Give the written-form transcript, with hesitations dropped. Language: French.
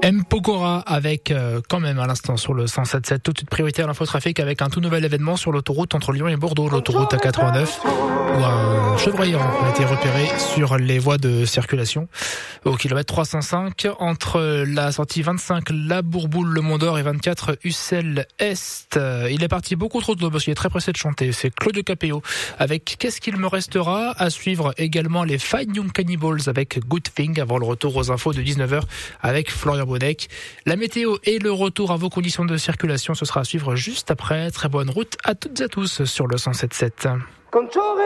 M. Pokora avec quand même à l'instant sur le 107.7 tout de suite priorité à l'infotrafic avec un tout nouvel événement sur l'autoroute entre Lyon et Bordeaux, l'autoroute A89 où un chevreuil a été repéré sur les voies de circulation au kilomètre 305 entre la sortie 25 La Bourboule Le Mont d'Or et 24 Ussel Est. Il est parti beaucoup trop tôt parce qu'il est très pressé de chanter. C'est Claude Capéo avec Qu'est-ce qu'il me restera, à suivre également les Fine Young Cannibals avec Good Thing avant le retour aux infos de 19h avec Florian Bonnec. La météo et le retour à vos conditions de circulation, ce sera à suivre juste après. Très bonne route à toutes et à tous sur le 107.7.